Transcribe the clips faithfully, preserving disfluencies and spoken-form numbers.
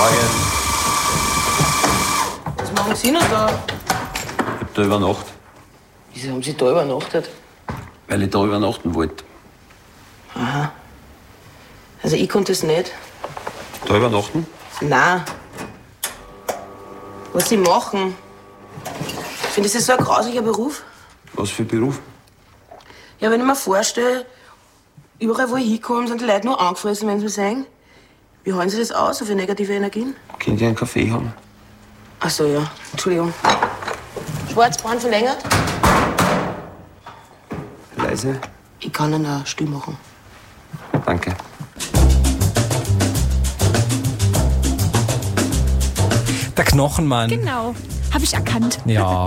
Was machen Sie noch da? Ich hab da übernachtet. Wieso haben Sie da übernachtet? Weil ich da übernachten wollte. Aha. Also ich konnte es nicht. Da übernachten? Nein. Was Sie machen? Ich finde, das ist so ein grauslicher Beruf. Was für Beruf? Ja, wenn ich mir vorstelle, überall, wo ich hinkomme, sind die Leute nur angefressen, wenn sie mich sehen. Wie halten Sie das aus, so für negative Energien? Könnt ihr einen Kaffee haben? Ach so, ja. Entschuldigung. Schwarzbraun verlängert? Leise. Ich kann ihn auch still machen. Danke. Der Knochenmann. Genau. Habe ich erkannt. Ja.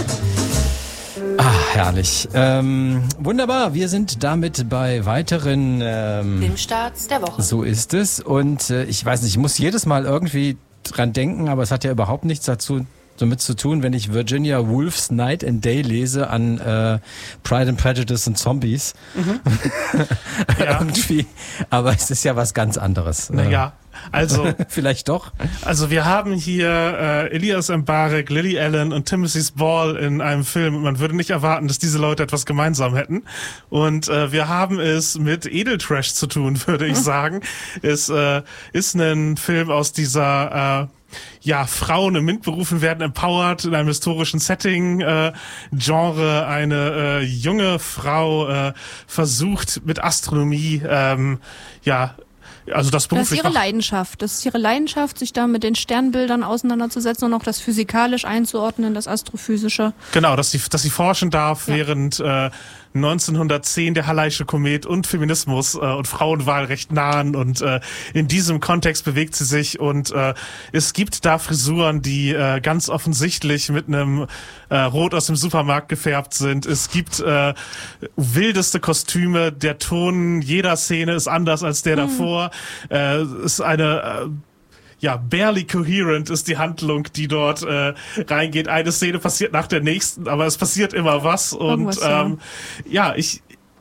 Ah, herrlich. Ähm, wunderbar, wir sind damit bei weiteren ähm, Filmstarts der Woche. So ist es. Und äh, ich weiß nicht, ich muss jedes Mal irgendwie dran denken, aber es hat ja überhaupt nichts dazu damit zu tun, wenn ich Virginia Woolfs Night and Day lese an äh, Pride and Prejudice und Zombies. Mhm. Ja. Irgendwie. Aber es ist ja was ganz anderes. Naja, also vielleicht doch. Also wir haben hier äh, Elias Mbarek, Lily Allen und Timothy Spall in einem Film und man würde nicht erwarten, dass diese Leute etwas gemeinsam hätten. Und äh, wir haben es mit Edeltrash zu tun, würde ich sagen. Es äh, ist ein Film aus dieser äh, ja, Frauen in MINT-Berufen werden empowered in einem historischen Setting, äh, Genre, eine äh, junge Frau äh, versucht mit Astronomie, ähm, ja, also das beruflich. Das ist ihre Leidenschaft. Das ist ihre Leidenschaft, sich da mit den Sternbildern auseinanderzusetzen und auch das physikalisch einzuordnen, das Astrophysische. Genau, dass sie, dass sie forschen darf, ja. während äh, neunzehnhundertzehn der Halleische Komet und Feminismus äh, und Frauenwahlrecht nahen und äh, in diesem Kontext bewegt sie sich und äh, es gibt da Frisuren, die äh, ganz offensichtlich mit einem äh, Rot aus dem Supermarkt gefärbt sind. Es gibt äh, wildeste Kostüme, der Ton jeder Szene ist anders als der mhm. davor. Äh, ist eine äh, ja, barely coherent ist die Handlung, die dort äh, reingeht. Eine Szene passiert nach der nächsten, aber es passiert immer was. Und ähm, ja, ich,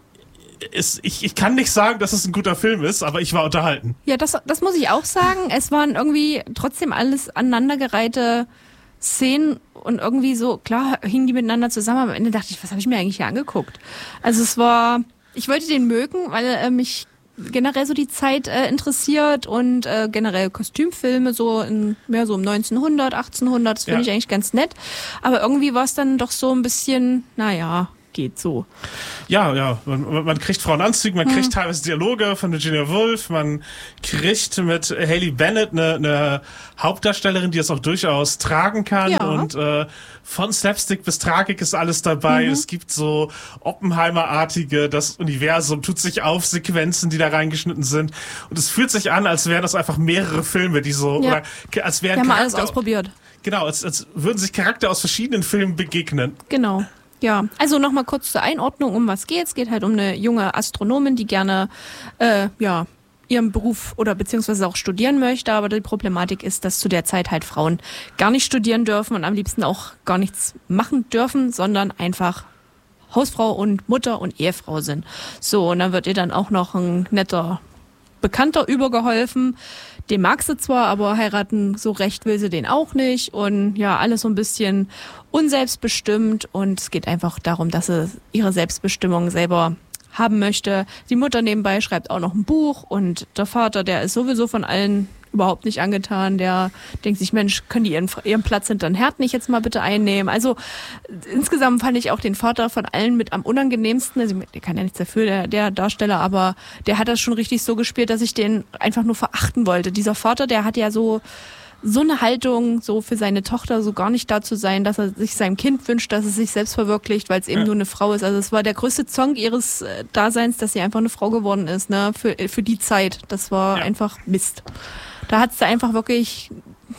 es, ich ich kann nicht sagen, dass es ein guter Film ist, aber ich war unterhalten. Ja, das, das muss ich auch sagen. Es waren irgendwie trotzdem alles aneinandergereihte Szenen und irgendwie so, klar, hingen die miteinander zusammen, aber am Ende dachte ich, was habe ich mir eigentlich hier angeguckt? Also es war, ich wollte den mögen, weil er äh, mich generell so die Zeit äh, interessiert und äh, generell Kostümfilme so in mehr so um neunzehnhundert, achtzehnhundert, das finde ja. ich eigentlich ganz nett. Aber irgendwie war es dann doch so ein bisschen, naja, geht so. Ja, ja, man, man kriegt Frauenanzüge, man hm. kriegt teilweise Dialoge von Virginia Woolf, man kriegt mit Hayley Bennett eine, eine Hauptdarstellerin, die es auch durchaus tragen kann ja. und äh, von Slapstick bis Tragik ist alles dabei. Mhm. Es gibt so Oppenheimer-artige, das Universum tut sich auf, Sequenzen, die da reingeschnitten sind und es fühlt sich an, als wären das einfach mehrere Filme, die so, ja. oder als wären Wir haben Charakter, alles ausprobiert. Genau, als, als würden sich Charakter aus verschiedenen Filmen begegnen. Genau. Ja, also nochmal kurz zur Einordnung, um was geht. Es geht halt um eine junge Astronomin, die gerne äh, ja ihren Beruf oder beziehungsweise auch studieren möchte, aber die Problematik ist, dass zu der Zeit halt Frauen gar nicht studieren dürfen und am liebsten auch gar nichts machen dürfen, sondern einfach Hausfrau und Mutter und Ehefrau sind. So, und dann wird ihr dann auch noch ein netter Bekannter übergeholfen. Den mag sie zwar, aber heiraten so recht will sie den auch nicht und ja, alles so ein bisschen unselbstbestimmt und es geht einfach darum, dass sie ihre Selbstbestimmung selber haben möchte. Die Mutter nebenbei schreibt auch noch ein Buch und der Vater, der ist sowieso von allen überhaupt nicht angetan. Der denkt sich, Mensch, können die ihren, ihren Platz hinter den Herd nicht jetzt mal bitte einnehmen? Also insgesamt fand ich auch den Vater von allen mit am unangenehmsten. Also der kann ja nichts dafür, der, der Darsteller, aber der hat das schon richtig so gespielt, dass ich den einfach nur verachten wollte. Dieser Vater, der hat ja so so eine Haltung, so für seine Tochter so gar nicht da zu sein, dass er sich seinem Kind wünscht, dass es sich selbst verwirklicht, weil es eben ja. nur eine Frau ist. Also es war der größte Zonk ihres äh, Daseins, dass sie einfach eine Frau geworden ist, ne, für für die Zeit. Das war ja. einfach Mist. Da hat's da einfach wirklich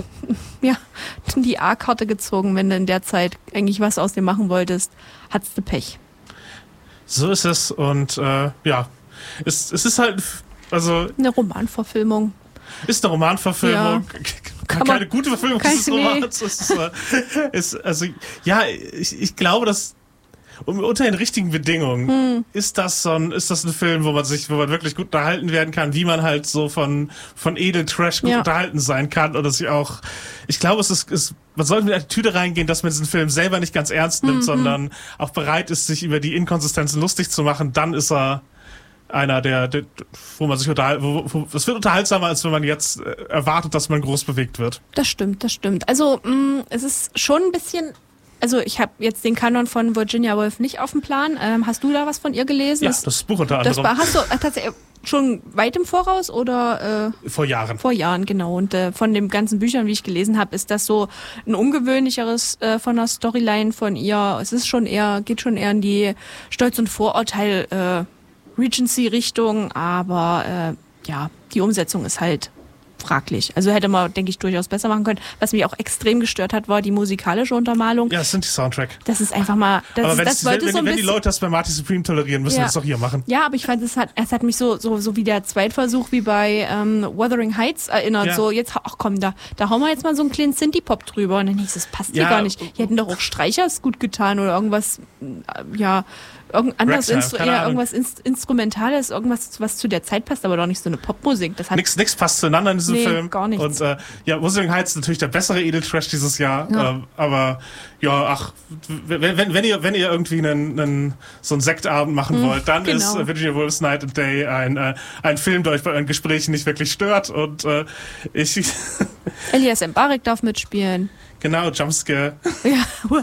ja die A-Karte gezogen, wenn du in der Zeit eigentlich was aus dem machen wolltest, hat's du Pech. So ist es und äh, ja, es, es ist halt also eine Romanverfilmung. Ist eine Romanverfilmung. Ja. Keine gute Verfilmung des Romans. Nee. Ist, äh, ist, also, ja, ich, ich glaube, dass um, unter den richtigen Bedingungen hm. ist das so ein, ist das ein Film, wo man sich, wo man wirklich gut unterhalten werden kann, wie man halt so von, von Edel-Trash gut ja. unterhalten sein kann und dass ich auch, ich glaube, es ist, ist man sollte mit der Attitüde reingehen, dass man diesen Film selber nicht ganz ernst nimmt, mhm. sondern auch bereit ist, sich über die Inkonsistenzen lustig zu machen, dann ist er einer, der, der wo man sich unterhalten, wo, wo, es wird unterhaltsamer, als wenn man jetzt äh, erwartet, dass man groß bewegt wird. Das stimmt, das stimmt. Also mh, es ist schon ein bisschen, also ich habe jetzt den Kanon von Virginia Woolf nicht auf dem Plan. Ähm, hast du da was von ihr gelesen? Ja, das, das Buch unter anderem. Das war, hast du äh, tatsächlich schon weit im Voraus oder? Äh, vor Jahren. Vor Jahren, genau. Und äh, von den ganzen Büchern, wie ich gelesen habe, ist das so ein ungewöhnlicheres äh, von der Storyline von ihr. Es ist schon eher, geht schon eher in die Stolz- und Vorurteil äh, Regency-Richtung, aber äh, ja, die Umsetzung ist halt fraglich. Also hätte man, denke ich, durchaus besser machen können. Was mich auch extrem gestört hat, war die musikalische Untermalung. Ja, das sind die Soundtrack. Das ist einfach mal, das, aber ist, das wenn, wollte wenn, so ein wenn bisschen, die Leute das bei Marty Supreme tolerieren, müssen ja. wir das doch hier machen. Ja, aber ich fand, es hat, es hat mich so, so, so wie der Zweitversuch wie bei ähm, Wuthering Heights erinnert. Ja. So, jetzt, ach komm, da, da hauen wir jetzt mal so einen kleinen Synthie-Pop drüber. Und dann hieß es, das passt ja. hier gar nicht. Die hätten doch auch Streichers gut getan oder irgendwas, äh, ja, irgend anderes Instru- ja, irgendwas Inst- Instrumentales, irgendwas, was zu der Zeit passt, aber doch nicht so eine Popmusik. Das hat nix, nix passt zueinander in diesem nee, Film. Gar nichts. Und äh, ja, Wuthering Heights ist natürlich der bessere Edeltrash dieses Jahr. Ja. Ähm, aber ja, ach, wenn, wenn, wenn ihr wenn ihr irgendwie einen, einen so einen Sektabend machen hm, wollt, dann genau. ist äh, Virginia Woolf's Night and Day ein äh, ein Film, der euch bei euren Gesprächen nicht wirklich stört. Und äh, ich Elias Mbarek darf mitspielen. Genau, Jumpscare. Ja.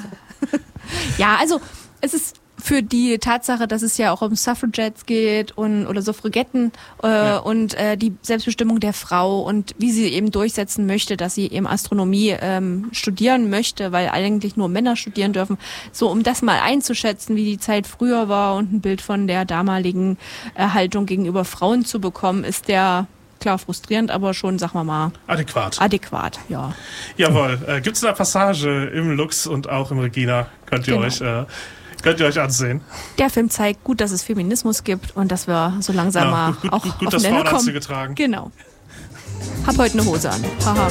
Ja, also es ist für die Tatsache, dass es ja auch um Suffragettes geht und oder Suffragetten äh, ja. und äh, die Selbstbestimmung der Frau und wie sie eben durchsetzen möchte, dass sie eben Astronomie ähm, studieren möchte, weil eigentlich nur Männer studieren dürfen. So, um das mal einzuschätzen, wie die Zeit früher war und ein Bild von der damaligen äh, Haltung gegenüber Frauen zu bekommen, ist der klar frustrierend, aber schon, sagen wir mal, adäquat. Adäquat, ja. Jawohl. Äh, Gibt es eine Passage im Lux und auch im Regina? Könnt ihr genau. euch äh, Könnt ihr euch ansehen. Der Film zeigt gut, dass es Feminismus gibt und dass wir so langsam mal ja, gut, auch gut, gut, auf dass den Nenner Frauen kommen. Anzüge tragen. Genau. Hab heute eine Hose an. Haha.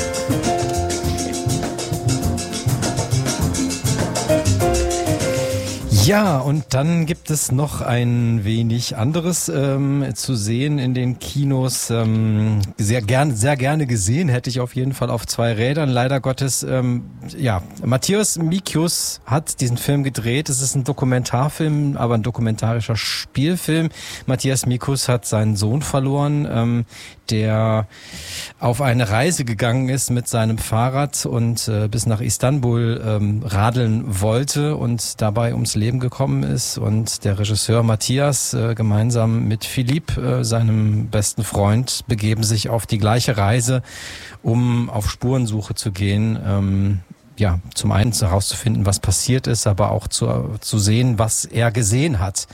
Ja, und dann gibt es noch ein wenig anderes ähm, zu sehen in den Kinos. Ähm, sehr gern, sehr gerne gesehen hätte ich auf jeden Fall auf zwei Rädern. Leider Gottes, ähm, ja, Matthias Mikius hat diesen Film gedreht. Es ist ein Dokumentarfilm, aber ein dokumentarischer Spielfilm. Matthias Mikius hat seinen Sohn verloren, ähm, der auf eine Reise gegangen ist mit seinem Fahrrad und äh, bis nach Istanbul ähm, radeln wollte und dabei ums Leben gekommen ist. Und der Regisseur Matthias äh, gemeinsam mit Philipp, äh, seinem besten Freund, begeben sich auf die gleiche Reise, um auf Spurensuche zu gehen. Ähm, ja, zum einen herauszufinden, was passiert ist, aber auch zu, zu sehen, was er gesehen hat.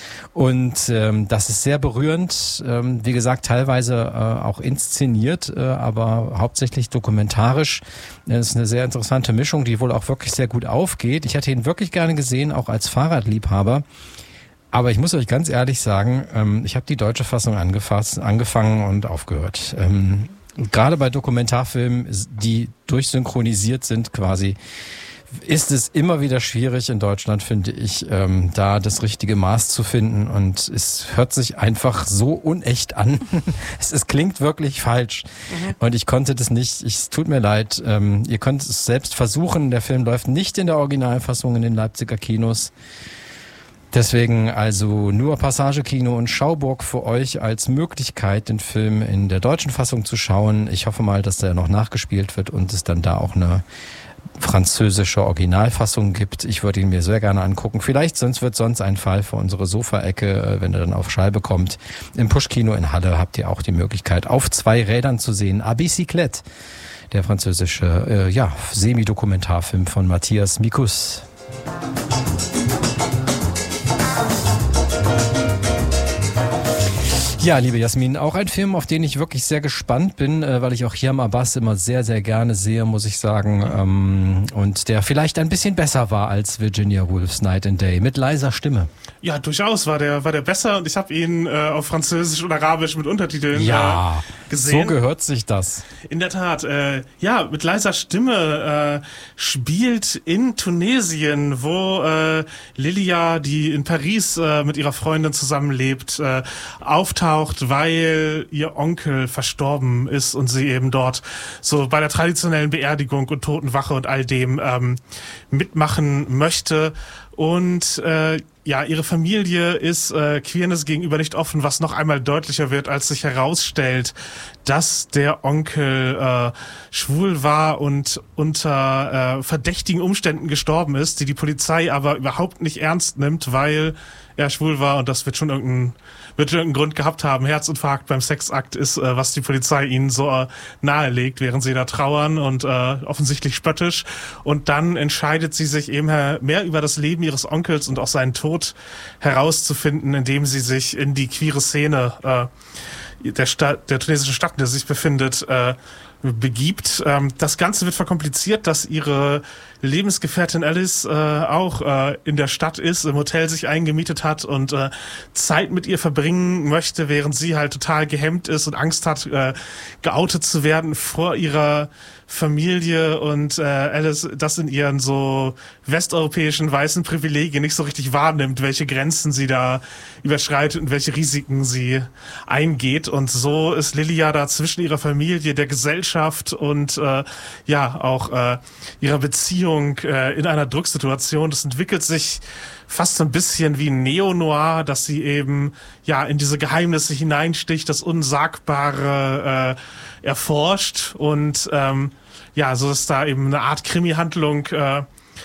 Und ähm, das ist sehr berührend, ähm, wie gesagt, teilweise äh, auch inszeniert, äh, aber hauptsächlich dokumentarisch. Das ist eine sehr interessante Mischung, die wohl auch wirklich sehr gut aufgeht. Ich hätte ihn wirklich gerne gesehen, auch als Fahrradliebhaber. Aber ich muss euch ganz ehrlich sagen, ähm, ich habe die deutsche Fassung angefasst, angefangen und aufgehört. Ähm, gerade bei Dokumentarfilmen, die durchsynchronisiert sind quasi, ist es immer wieder schwierig in Deutschland, finde ich, ähm, da das richtige Maß zu finden. Und es hört sich einfach so unecht an. es, es klingt wirklich falsch. Mhm. Und ich konnte das nicht. Ich, es tut mir leid. Ähm, ihr könnt es selbst versuchen. Der Film läuft nicht in der Originalfassung in den Leipziger Kinos. Deswegen also nur Passagekino und Schauburg für euch als Möglichkeit, den Film in der deutschen Fassung zu schauen. Ich hoffe mal, dass der noch nachgespielt wird und es dann da auch eine französische Originalfassung gibt. Ich würde ihn mir sehr gerne angucken. Vielleicht sonst wird sonst ein Fall für unsere Sofaecke, wenn er dann auf Scheibe kommt. Im Pushkino in Halle habt ihr auch die Möglichkeit, auf zwei Rädern zu sehen. A Bicyclette, der französische äh, ja, Semi-Dokumentarfilm von Matthias Mikius. Ja, liebe Jasmin, auch ein Film, auf den ich wirklich sehr gespannt bin, äh, weil ich auch Hiam Abbas immer sehr, sehr gerne sehe, muss ich sagen. Ähm, und der vielleicht ein bisschen besser war als Virginia Woolf's Night and Day, mit leiser Stimme. Ja, durchaus war der war der besser und ich habe ihn äh, auf Französisch und Arabisch mit Untertiteln ja, äh, gesehen. So gehört sich das. In der Tat, äh, ja, mit leiser Stimme äh, spielt in Tunesien, wo äh, Lilia, die in Paris äh, mit ihrer Freundin zusammenlebt, äh, auftaucht, weil ihr Onkel verstorben ist und sie eben dort so bei der traditionellen Beerdigung und Totenwache und all dem ähm, mitmachen möchte. Und äh, ja, ihre Familie ist äh, Queerness gegenüber nicht offen, was noch einmal deutlicher wird, als sich herausstellt, dass der Onkel äh, schwul war und unter äh, verdächtigen Umständen gestorben ist, die die Polizei aber überhaupt nicht ernst nimmt, weil er schwul war und das wird schon irgendein, wird schon irgendeinen Grund gehabt haben. Herzinfarkt beim Sexakt ist, äh, was die Polizei ihnen so äh, nahelegt, während sie da trauern und äh, offensichtlich spöttisch. Und dann entscheidet sie sich eben mehr über das Leben ihres Onkels und auch seinen Tod herauszufinden, indem sie sich in die queere Szene äh, der Stadt, der tunesischen Stadt, in der sie sich befindet, äh, begibt. Ähm, das Ganze wird verkompliziert, dass ihre Lebensgefährtin Alice äh, auch äh, in der Stadt ist, im Hotel sich eingemietet hat und äh, Zeit mit ihr verbringen möchte, während sie halt total gehemmt ist und Angst hat, äh, geoutet zu werden vor ihrer Familie und äh, Alice das in ihren so westeuropäischen weißen Privilegien nicht so richtig wahrnimmt, welche Grenzen sie da überschreitet und welche Risiken sie eingeht. Und so ist Lilia da zwischen ihrer Familie, der Gesellschaft und äh, ja auch äh, ihrer Beziehung äh, in einer Drucksituation. Das entwickelt sich fast so ein bisschen wie ein Neo-Noir, dass sie eben ja in diese Geheimnisse hineinsticht, das Unsagbare äh, erforscht und ähm, ja, so dass da eben eine Art Krimi-Handlung äh,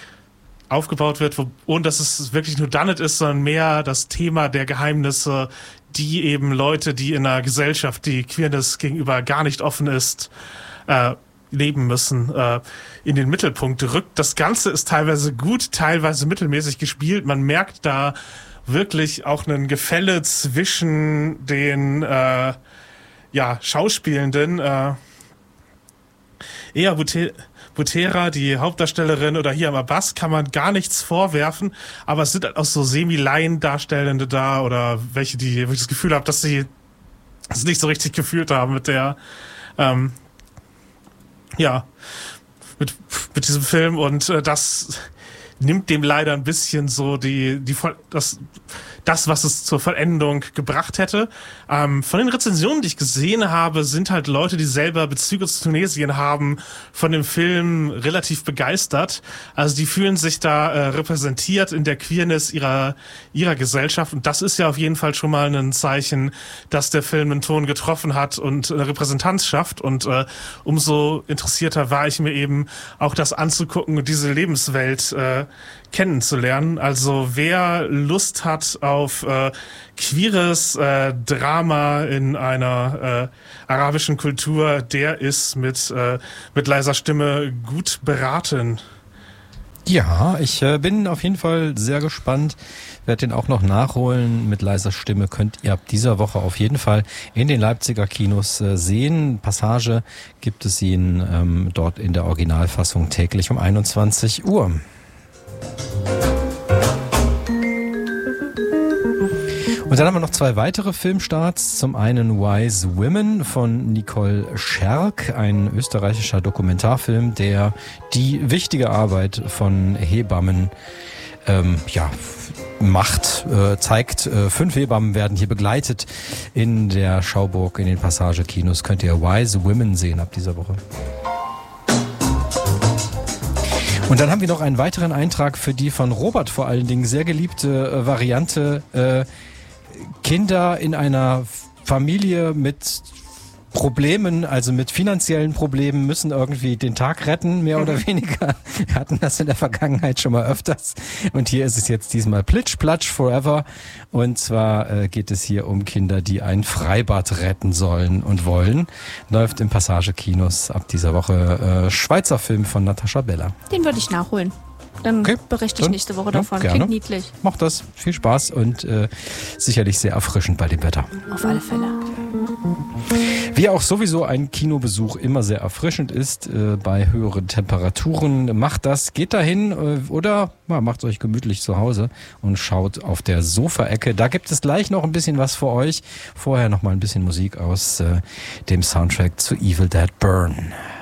aufgebaut wird, wo, ohne dass es wirklich nur Done It ist, sondern mehr das Thema der Geheimnisse, die eben Leute, die in einer Gesellschaft, die Queerness gegenüber gar nicht offen ist, äh, leben müssen, äh, in den Mittelpunkt rückt. Das Ganze ist teilweise gut, teilweise mittelmäßig gespielt. Man merkt da wirklich auch ein Gefälle zwischen den äh, ja, Schauspielenden. Äh, Ea Bute- Butera, die Hauptdarstellerin, oder Hiam Abbas, kann man gar nichts vorwerfen, aber es sind halt auch so Semi-Laien-Darstellende da oder welche, die, wo ich das Gefühl habe, dass sie es nicht so richtig gefühlt haben mit der ähm, ja, mit, mit diesem Film und äh, das nimmt dem leider ein bisschen so die, die das, das, was es zur Vollendung gebracht hätte. Ähm, von den Rezensionen, die ich gesehen habe, sind halt Leute, die selber Bezüge zu Tunesien haben, von dem Film relativ begeistert. Also die fühlen sich da äh, repräsentiert in der Queerness ihrer, ihrer Gesellschaft. Und das ist ja auf jeden Fall schon mal ein Zeichen, dass der Film einen Ton getroffen hat und eine Repräsentanz schafft. Und äh, umso interessierter war ich mir eben auch das anzugucken und diese Lebenswelt äh, kennenzulernen. Also wer Lust hat auf äh, queeres äh, Drama in einer äh, arabischen Kultur, der ist mit, äh, mit leiser Stimme gut beraten. Ja, ich äh, bin auf jeden Fall sehr gespannt. Werde den auch noch nachholen. Mit leiser Stimme könnt ihr ab dieser Woche auf jeden Fall in den Leipziger Kinos äh, sehen. Passage gibt es ihn ähm, dort in der Originalfassung täglich um einundzwanzig Uhr. Und dann haben wir noch zwei weitere Filmstarts. Zum einen Wise Women von Nicole Scherk, ein österreichischer Dokumentarfilm, der die wichtige Arbeit von Hebammen ähm, ja, macht, äh, zeigt. Äh, fünf Hebammen werden hier begleitet in der Schauburg, in den Passage-Kinos. Könnt ihr Wise Women sehen ab dieser Woche. Und dann haben wir noch einen weiteren Eintrag für die von Robert vor allen Dingen sehr geliebte äh, Variante äh, Kinder in einer Familie mit Problemen, also mit finanziellen Problemen, müssen irgendwie den Tag retten, mehr oder weniger. Wir hatten das in der Vergangenheit schon mal öfters. Und hier ist es jetzt diesmal Plitsch, Platsch, Forever. Und zwar äh, geht es hier um Kinder, die ein Freibad retten sollen und wollen. Läuft im Passage Kinos ab dieser Woche. Äh, Schweizer Film von Natascha Bella. Den würde ich nachholen. Dann Okay. berichte ich Dann- nächste Woche ja, davon. gerne. Klingt niedlich. Macht das. Viel Spaß und äh, sicherlich sehr erfrischend bei dem Wetter. Auf alle Fälle. Wie auch sowieso ein Kinobesuch immer sehr erfrischend ist äh, bei höheren Temperaturen. Macht das, geht dahin äh, oder ja, macht euch gemütlich zu Hause und schaut auf der Sofaecke. Da gibt es gleich noch ein bisschen was für euch. Vorher noch mal ein bisschen Musik aus äh, dem Soundtrack zu Evil Dead Burn.